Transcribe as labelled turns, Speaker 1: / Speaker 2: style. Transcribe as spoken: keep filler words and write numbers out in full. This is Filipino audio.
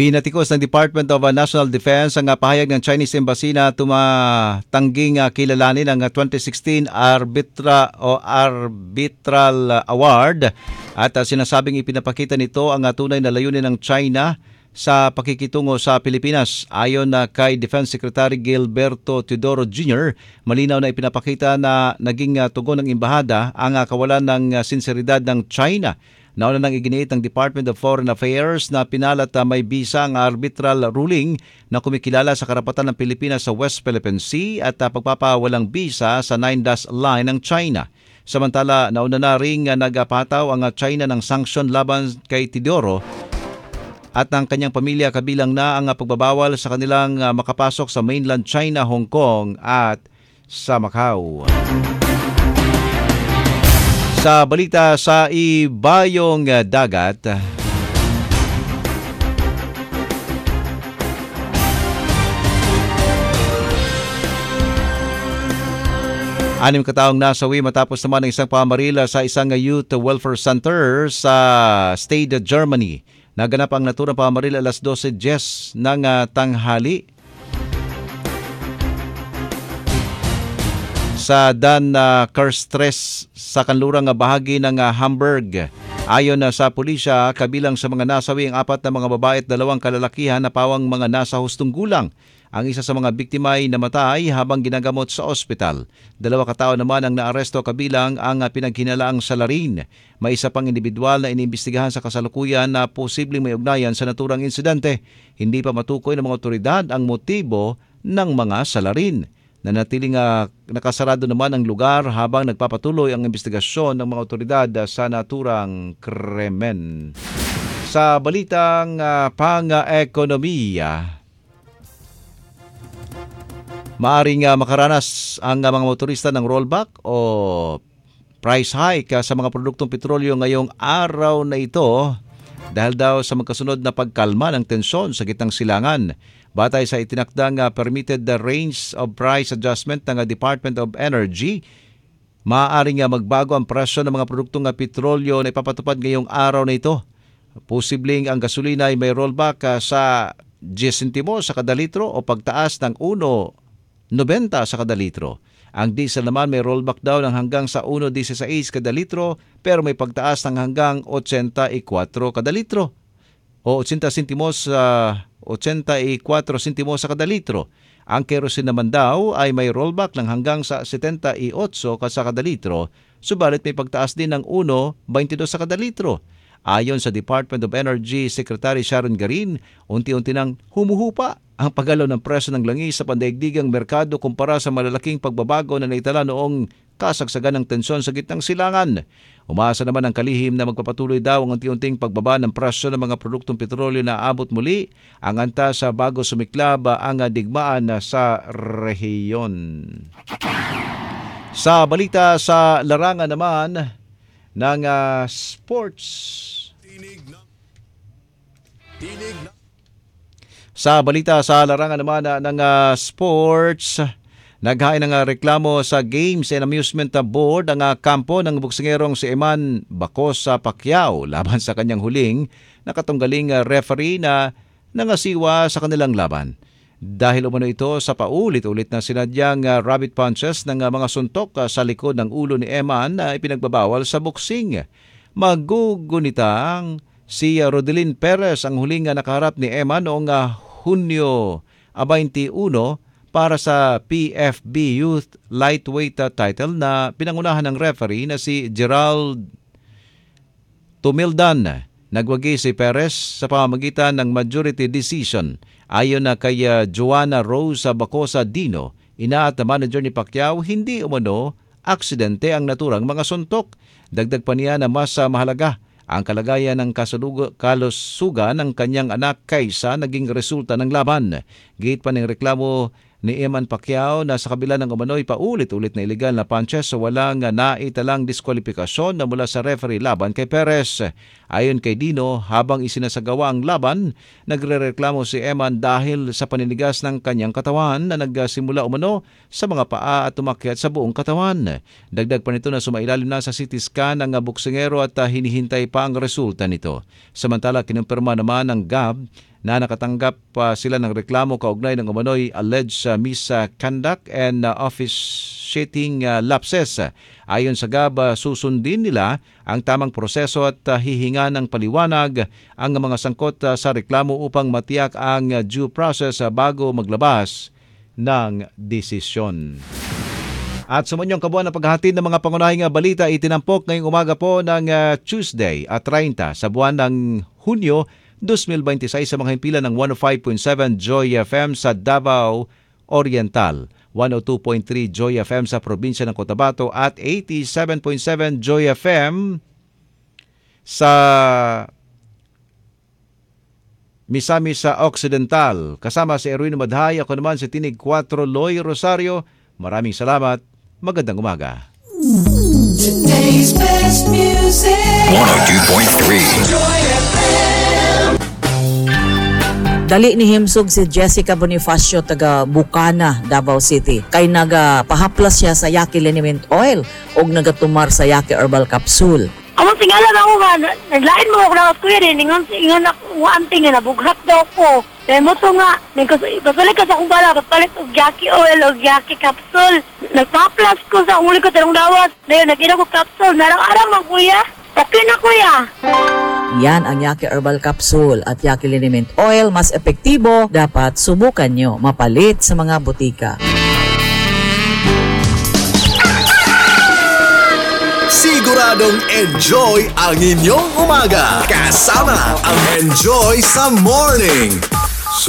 Speaker 1: Binatikos ng Department of uh, National Defense ang uh, pahayag ng Chinese Embassy na tumatangging uh, kilalanin ang uh, twenty sixteen Arbitra o Arbitral Award at uh, sinasabing ipinapakita nito ang uh, tunay na layunin ng China sa pakikitungo sa Pilipinas. Ayon na uh, kay Defense Secretary Gilberto Teodoro Junior, malinaw na ipinapakita na naging uh, tugon ng embahada ang uh, kawalan ng uh, sinseridad ng China. Nauna nang iginiit ng Department of Foreign Affairs na pinalat uh, may bisa ang arbitral ruling na kumikilala sa karapatan ng Pilipinas sa West Philippine Sea at uh, pagpapawalang bisa sa Nine Dash Line ng China. Samantala, nauna na ring uh, nagpataw ang uh, China ng sanksyon laban kay Teodoro at ang kanyang pamilya, kabilang na ang uh, pagbabawal sa kanilang uh, makapasok sa mainland China, Hong Kong at sa Macau. Sa balita sa ibayong dagat, anim kataong nasawi matapos naman ng isang pamarila sa isang youth welfare center sa Stade, Germany. Naganap ang naturang pamarila alas dose diyes ng tanghali sa Dan uh, Kerstres sa kanlurang bahagi ng uh, Hamburg. Ayon na uh, sa pulisya, kabilang sa mga nasawi ang apat na mga babae at dalawang kalalakihan na pawang mga nasa hustong gulang. Ang isa sa mga biktima ay namatay habang ginagamot sa ospital. Dalawa katao naman ang naaresto, kabilang ang uh, pinaghinalaang salarin. May isa pang individual na iniimbestigahan sa kasalukuyan na posibleng may ugnayan sa naturang insidente. Hindi pa matukoy ng mga otoridad ang motibo ng mga salarin. Nanatiling uh, nakasarado naman ang lugar habang nagpapatuloy ang investigasyon ng mga otoridad sa naturang krimen. Sa balitang uh, pang-ekonomiya, maaring uh, makaranas ang uh, mga motorista ng rollback o price hike uh, sa mga produktong petrolyo ngayong araw na ito dahil daw sa magkasunod na pagkalma ng tensyon sa gitnang silangan. Batay sa itinakdang uh, permitted the range of price adjustment ng uh, Department of Energy, maaaring uh, magbago ang presyo ng mga produktong uh, petrolyo na ipapatupad ngayong araw na ito. Posibleng ang gasolina ay may rollback uh, sa ten sentimos sa kada litro o pagtaas ng one ninety sa kada litro. Ang diesel naman may rollback daw ng hanggang sa one sixteen kada litro pero may pagtaas ng hanggang eighty-four kada litro o eighty sentimos sa uh, eighty-four sentimos sa kada litro. Ang kerosene naman daw ay may rollback ng hanggang sa seventy-eight sa kada litro, subalit may pagtaas din ng one twenty-two sa kada litro. Ayon sa Department of Energy Secretary Sharon Garin, unti-unti nang humuhupa ang paggalaw ng presyo ng langis sa pandaigdigang merkado kumpara sa malalaking pagbabago na naitala noong kasagsagan ng tensyon sa gitnang silangan. Umaasa naman ang kalihim na magpapatuloy daw ang unti-unting pagbaba ng presyo ng mga produktong petrolyo na abot muli ang antas sa bago sumiklab ang digmaan sa rehiyon. Sa balita sa larangan naman ng uh, sports, sa balita sa larangan naman uh, ng uh, sports, naghain ng uh, reklamo sa Games and Amusement Board ang uh, kampo ng boksingerong si Eman Bacosa Pacquiao laban sa kanyang huling nakatunggaling uh, referee na nangasiwa sa kanilang laban. Dahil umano ito sa paulit-ulit na sinadyang uh, rabbit punches ng uh, mga suntok uh, sa likod ng ulo ni Eman na uh, ipinagbabawal sa boxing. Magugunitang si uh, Rodelin Perez ang huling uh, nakaharap ni Eman noong uh, Hunyo twenty-one para sa P F B Youth Lightweight uh, title na pinangunahan ng referee na si Gerald Tumildan. Nagwagi si Perez sa pamamagitan ng majority decision. Ayon na kay uh, Joanna Rose Bacosa Dino, ina at manager ni Pacquiao, hindi umano aksidente ang naturang mga suntok. Dagdag pa niya na mas uh, mahalaga ang kalagayan ng kalusugan ng kanyang anak kaysa naging resulta ng laban. Gate pa ng reklamo ni Eman Pacquiao na sa kabila ng umano'y paulit-ulit na illegal na punches sa walang naitalang diskwalifikasyon na mula sa referee laban kay Perez. Ayon kay Dino, habang isinasagawa ang laban, nagrereklamo si Eman dahil sa paninigas ng kanyang katawan na nagsimula umano sa mga paa at tumakyat sa buong katawan. Dagdag pa nito na sumailalim na sa C T scan ng boksingero at hinihintay pa ang resulta nito. Samantala, kinumpirma naman ng G A B na nakatanggap uh, sila ng reklamo kaugnay ng umano'y alleged uh, misconduct and uh, officiating uh, lapses. Ayon sa G A B, uh, susundin nila ang tamang proseso at uh, hihinga ng paliwanag ang mga sangkot uh, sa reklamo upang matiyak ang uh, due process uh, bago maglabas ng desisyon. At sumanyong kabuuan ng paghahatid ng mga pangunahing balita itinampok ngayong umaga po ng uh, Tuesday at thirty sa buwan ng Hunyo twenty twenty-six sa mga himpilan ng one oh five point seven Joy F M sa Davao Oriental, one oh two point three Joy F M sa probinsya ng Cotabato at eighty-seven point seven Joy F M sa Misamis sa Occidental. Kasama si Erwin Madhay, ako naman si Tinig four Loy Rosario. Maraming salamat. Magandang umaga.
Speaker 2: Today's best music.
Speaker 3: one oh two point three
Speaker 2: Joy F M.
Speaker 4: Dali ni himsog si Jessica Bonifacio taga Bukana, Davao City. Kay nagapahaplas siya sa Yaki Liniment Oil o nagatumar sa Yaki Herbal Capsule.
Speaker 5: Amang tingalan ako nga, naglain mo ako na kuya rin, ingon, ingon ako, anting nga, nabughat daw ko. Kaya mo to nga, pagpalit ka sa akong bala, pagpalit og Yaki Oil o Yaki Capsule. Nagpa-plus ko sa akong likod ng dawas. Dahil nagina ko capsule, narang-arang man kuya. Okay na kuya.
Speaker 4: Yan ang Yaki Herbal Capsule at Yaki Liniment Oil. Mas epektibo, dapat subukan nyo. Mapalit sa mga butika.
Speaker 3: Siguradong enjoy ang inyong umaga kasama ang Enjoy sa Morning.